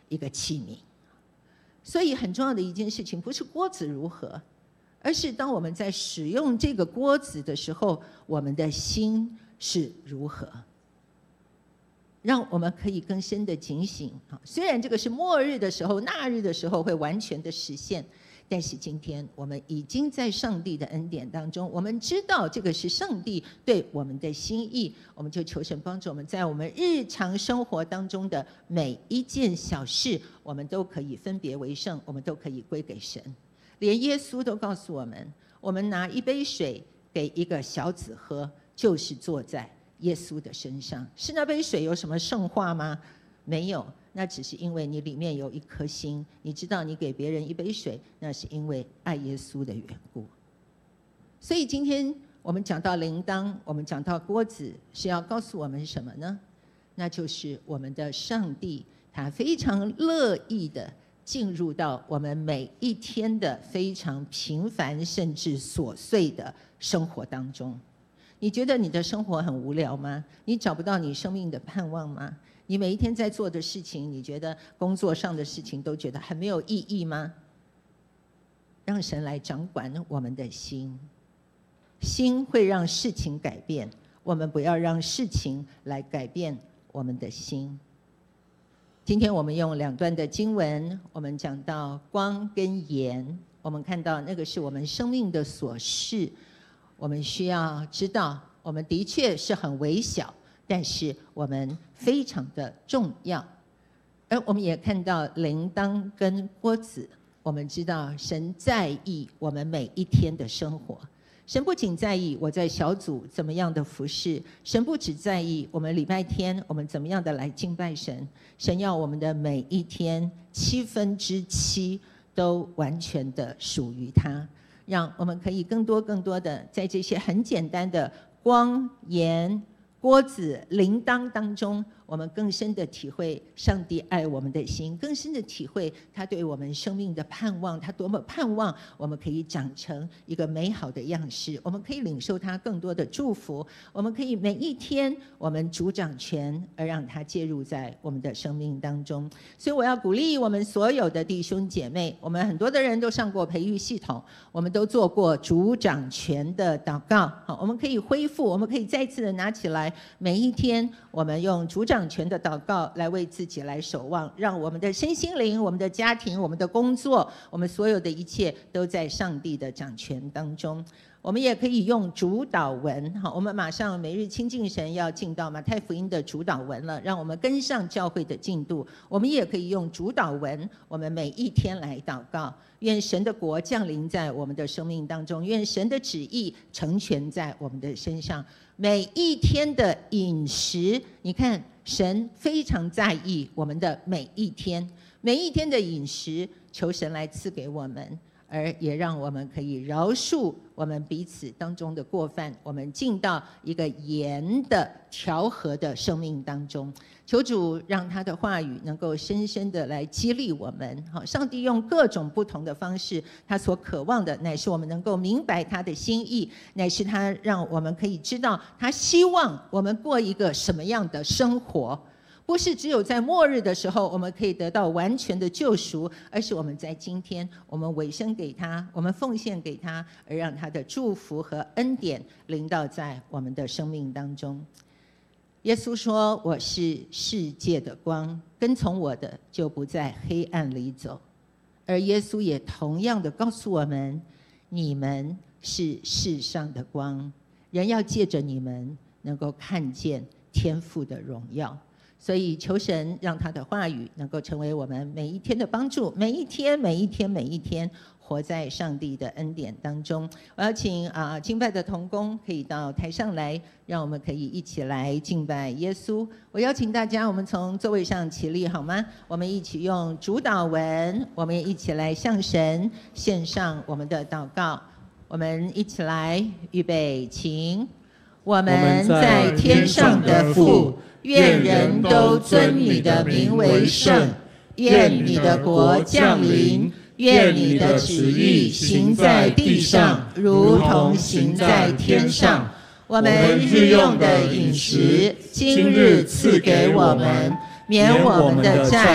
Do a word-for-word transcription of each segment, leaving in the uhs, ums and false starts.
一个器皿。所以很重要的一件事情，不是锅子如何，而是当我们在使用这个锅子的时候，我们的心是如何，让我们可以更深的警醒。虽然这个是末日的时候，那日的时候会完全的实现，但是今天我们已经在上帝的恩典当中，我们知道这个是上帝对我们的心意，我们就求神帮助我们，在我们日常生活当中的每一件小事，我们都可以分别为圣，我们都可以归给神。连耶稣都告诉我们，我们拿一杯水给一个小子喝，就是坐在耶稣的身上。是那杯水有什么圣化吗？没有，那只是因为你里面有一颗心，你知道你给别人一杯水，那是因为爱耶稣的缘故。所以今天我们讲到铃铛，我们讲到锅子，是要告诉我们什么呢？那就是我们的上帝，他非常乐意的进入到我们每一天的非常平凡甚至琐碎的生活当中。你觉得你的生活很无聊吗？你找不到你生命的盼望吗？你每一天在做的事情，你觉得工作上的事情都觉得很没有意义吗？让神来掌管我们的心，心会让事情改变，我们不要让事情来改变我们的心。今天我们用两段的经文，我们讲到光跟盐，我们看到那个是我们生命的琐事，我们需要知道，我们的确是很微小，但是我们非常的重要。而我们也看到铃铛跟锅子，我们知道神在意我们每一天的生活。神不仅在意我在小组怎么样的服侍，神不只在意我们礼拜天我们怎么样的来敬拜神，神要我们的每一天七分之七都完全的属于他，让我们可以更多更多的在这些很简单的光、盐、锅子、铃铛当中，我们更深的体会上帝爱我们的心，更深的体会他对我们生命的盼望，他多么盼望我们可以长成一个美好的样式，我们可以领受他更多的祝福，我们可以每一天我们主掌权，而让他介入在我们的生命当中。所以我要鼓励我们所有的弟兄姐妹，我们很多的人都上过培育系统，我们都做过主掌权的祷告，好，我们可以恢复，我们可以再次的拿起来，每一天我们用主掌权的祷告来为自己来守望，让我们的身心灵、我们的家庭、我们的工作，我们所有的一切都在上帝的掌权当中。我们也可以用主导文，好，我们马上每日亲近神要进到马太福音的主导文了，让我们跟上教会的进度。我们也可以用主导文，我们每一天来祷告，愿神的国降临在我们的生命当中，愿神的旨意成全在我们的身上。每一天的饮食，你看神非常在意我们的每一天，每一天的饮食，求神来赐给我们，而也让我们可以饶恕我们彼此当中的过犯，我们进到一个盐的调和的生命当中。求主让他的话语能够深深的来激励我们。好，上帝用各种不同的方式，他所渴望的乃是我们能够明白他的心意，乃是他让我们可以知道他希望我们过一个什么样的生活。不是只有在末日的时候我们可以得到完全的救赎，而是我们在今天我们委身给他，我们奉献给他，而让他的祝福和恩典临到在我们的生命当中。耶稣说，我是世界的光，跟从我的就不在黑暗里走。而耶稣也同样的告诉我们，你们是世上的光，人要借着你们能够看见天父的荣耀。所以求神让他的话语能够成为我们每一天的帮助，每一天每一天每一天活在上帝的恩典当中。我要请啊、呃、敬拜的同工可以到台上来，让我们可以一起来敬拜耶稣。我邀请大家，我们从座位上起立好吗？我们一起用主祷文，我们也一起来向神献上我们的祷告。我们一起来预备，请。我们在天上的父，愿人都尊你的名为圣，愿你的国降临，愿你的旨意行在地上，如同行在天上。我们日用的饮食，今日赐给我们，免我们的债，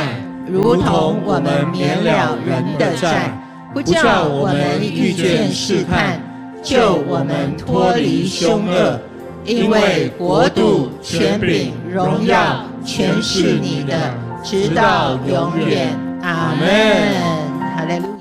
如同我们免了人的债，不叫我们遇见试探，救我们脱离凶恶。因为国度、权柄、荣耀，全是你的，直到永远。阿们。哈利路亚。